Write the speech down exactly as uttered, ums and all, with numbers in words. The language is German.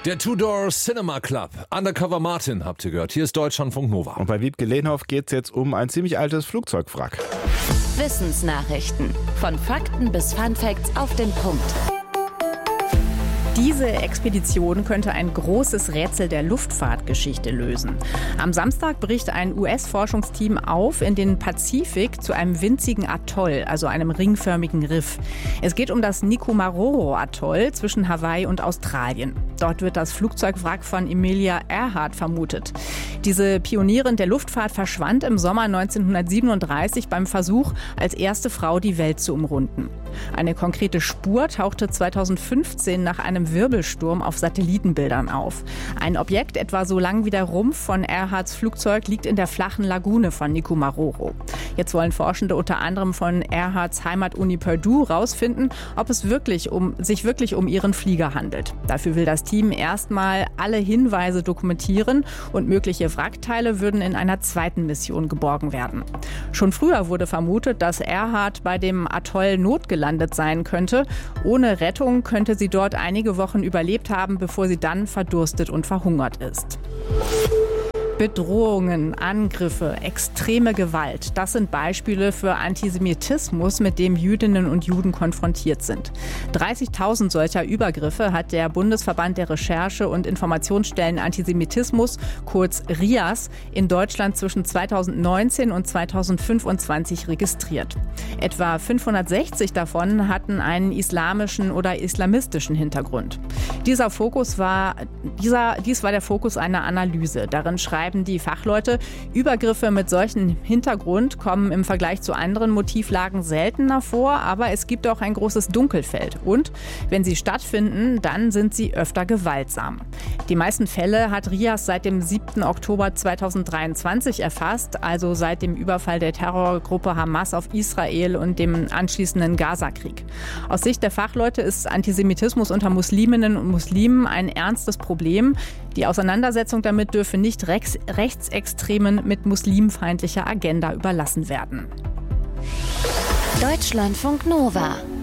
Der Two-Door Cinema Club. Undercover Martin habt ihr gehört. Hier ist Deutschlandfunk Nova. Und bei Wiebke Lehnhoff geht es jetzt um ein ziemlich altes Flugzeugwrack. Wissensnachrichten. Von Fakten bis Funfacts auf den Punkt. Diese Expedition könnte ein großes Rätsel der Luftfahrtgeschichte lösen. Am Samstag bricht ein U S-Forschungsteam auf in den Pazifik zu einem winzigen Atoll, also einem ringförmigen Riff. Es geht um das Nikumaroro-Atoll zwischen Hawaii und Australien. Dort wird das Flugzeugwrack von Amelia Earhart vermutet. Diese Pionierin der Luftfahrt verschwand im Sommer neunzehnhundertsiebenunddreißig beim Versuch, als erste Frau die Welt zu umrunden. Eine konkrete Spur tauchte zweitausendfünfzehn nach einem Wirbelsturm auf Satellitenbildern auf. Ein Objekt, etwa so lang wie der Rumpf von Earharts Flugzeug, liegt in der flachen Lagune von Nikumaroro. Jetzt wollen Forschende unter anderem von Earharts Heimatuni Purdue herausfinden, ob es wirklich um, sich wirklich um ihren Flieger handelt. Dafür will das Team erstmal alle Hinweise dokumentieren und mögliche Wrackteile würden in einer zweiten Mission geborgen werden. Schon früher wurde vermutet, dass Earhart bei dem Atoll notgelandet sein könnte. Ohne Rettung könnte sie dort einige Wochen überlebt haben, bevor sie dann verdurstet und verhungert ist. Bedrohungen, Angriffe, extreme Gewalt, das sind Beispiele für Antisemitismus, mit dem Jüdinnen und Juden konfrontiert sind. dreißigtausend solcher Übergriffe hat der Bundesverband der Recherche- und Informationsstellen Antisemitismus, kurz R I A S, in Deutschland zwischen zweitausendneunzehn und zweitausendfünfundzwanzig registriert. Etwa fünfhundertsechzig davon hatten einen islamischen oder islamistischen Hintergrund. Dieser Fokus war, dieser, dies war der Fokus einer Analyse. Darin schreiben die Fachleute, Übergriffe mit solchem Hintergrund kommen im Vergleich zu anderen Motivlagen seltener vor, aber es gibt auch ein großes Dunkelfeld. Und wenn sie stattfinden, dann sind sie öfter gewaltsam. Die meisten Fälle hat R I A S seit dem siebten Oktober zweitausenddreiundzwanzig erfasst, also seit dem Überfall der Terrorgruppe Hamas auf Israel und dem anschließenden Gaza-Krieg. Aus Sicht der Fachleute ist Antisemitismus unter Musliminnen und Muslimen ein ernstes Problem. Die Auseinandersetzung damit dürfe nicht rechts, Rechtsextremen mit muslimfeindlicher Agenda überlassen werden. Deutschlandfunk Nova.